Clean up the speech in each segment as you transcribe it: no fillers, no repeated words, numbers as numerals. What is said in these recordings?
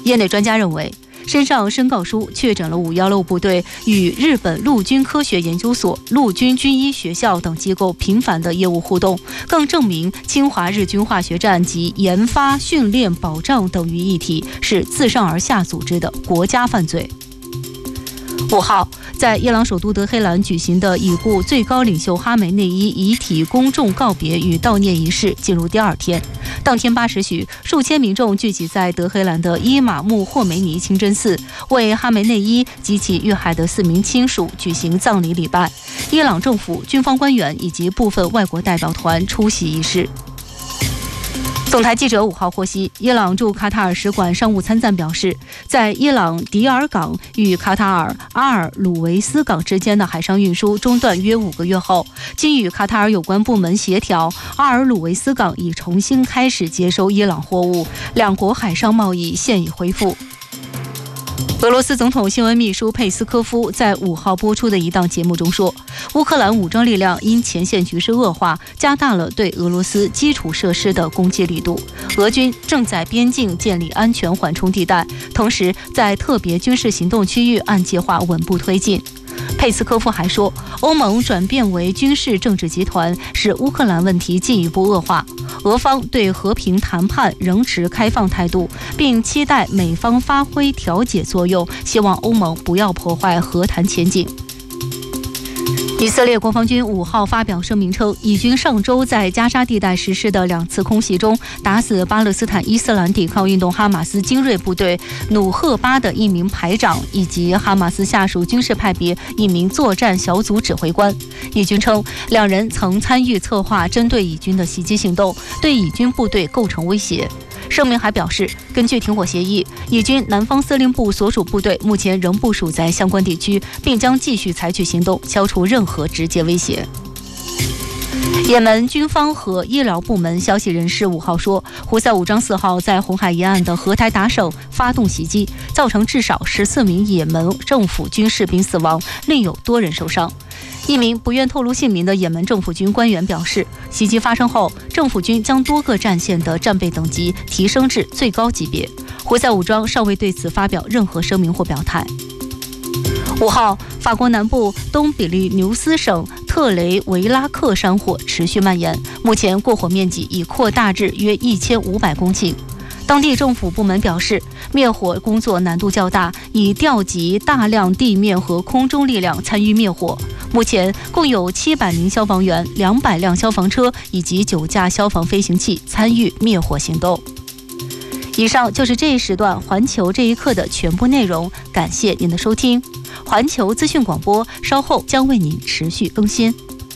业内专家认为，身上申告书确诊了516部队与日本陆军科学研究所、陆军军医学校等机构频繁的业务互动，更证明侵华日军化学战及研发、训练、保障等于一体，是自上而下组织的国家犯罪。5号，在伊朗首都德黑兰举行的已故最高领袖哈梅内伊遗体公众告别与悼念仪式进入第2天。当天8时许，数千民众聚集在德黑兰的伊玛目霍梅尼清真寺，为哈梅内伊及其遇害的4名亲属举行葬礼礼拜。伊朗政府、军方官员以及部分外国代表团出席仪式。总台记者5号获悉，伊朗驻卡塔尔使馆商务参赞表示，在伊朗迪尔港与卡塔尔阿尔鲁维斯港之间的海上运输中断约5个月后，经与卡塔尔有关部门协调，阿尔鲁维斯港已重新开始接收伊朗货物，两国海上贸易现已恢复。俄罗斯总统新闻秘书佩斯科夫在5号播出的一档节目中说，乌克兰武装力量因前线局势恶化，加大了对俄罗斯基础设施的攻击力度。俄军正在边境建立安全缓冲地带，同时在特别军事行动区域按计划稳步推进。佩斯科夫还说，欧盟转变为军事政治集团，使乌克兰问题进一步恶化。俄方对和平谈判仍持开放态度，并期待美方发挥调解作用，希望欧盟不要破坏和谈前景。以色列国防军5号发表声明称，以军上周在加沙地带实施的2次空袭中，打死巴勒斯坦伊斯兰抵抗运动哈马斯精锐部队努赫巴的1名排长，以及哈马斯下属军事派别1名作战小组指挥官。以军称，2人曾参与策划针对以军的袭击行动，对以军部队构成威胁。声明还表示，根据停火协议，以军南方司令部所属部队目前仍部署在相关地区，并将继续采取行动，消除任何直接威胁。也门军方和医疗部门消息人士5号说，胡塞武装4号在红海沿岸的荷台达省发动袭击，造成至少14名也门政府军士兵死亡，另有多人受伤。一名不愿透露姓名的也门政府军官员表示，袭击发生后，政府军将多个战线的战备等级提升至最高级别。胡塞武装尚未对此发表任何声明或表态。5号，法国南部东比利牛斯省特雷维拉克山火持续蔓延，目前过火面积已扩大至约1500公顷。当地政府部门表示，灭火工作难度较大，已调集大量地面和空中力量参与灭火。目前共有700名消防员、200辆消防车以及9架消防飞行器参与灭火行动。以上就是这一时段环球这一刻的全部内容，感谢您的收听。环球资讯广播稍后将为您持续更新。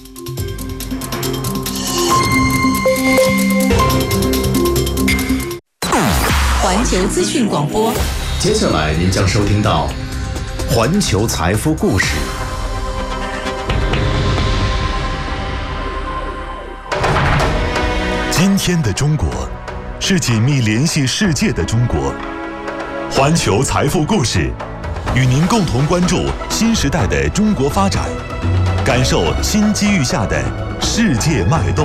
环球资讯广播， 接下来您将收听到环球财富故事。 今天的中国是紧密联系世界的中国。环球财富故事与您共同关注新时代的中国发展，感受新机遇下的世界脉动。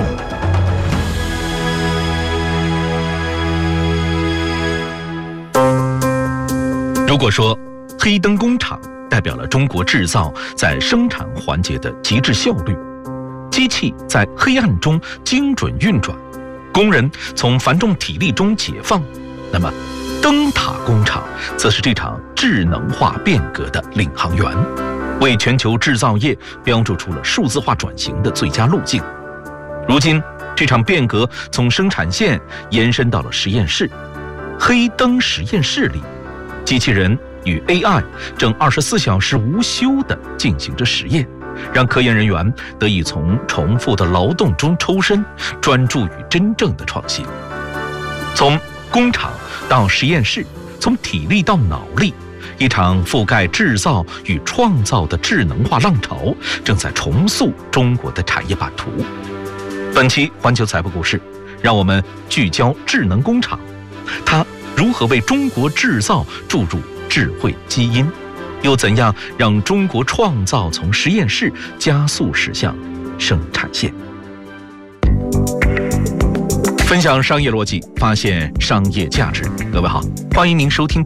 如果说黑灯工厂代表了中国制造在生产环节的极致效率，机器在黑暗中精准运转，工人从繁重体力中解放，那么灯塔工厂则是这场智能化变革的领航员，为全球制造业标注出了数字化转型的最佳路径。如今，这场变革从生产线延伸到了实验室。黑灯实验室里，机器人与 AI 正24小时无休地进行着实验，让科研人员得以从重复的劳动中抽身，专注于真正的创新。从工厂到实验室，从体力到脑力，一场覆盖制造与创造的智能化浪潮正在重塑中国的产业版图。本期环球财富故事，让我们聚焦智能工厂，它如何为中国制造注入智慧基因，又怎样让中国创造从实验室加速驶向生产线？分享商业逻辑，发现商业价值。各位好，欢迎您收听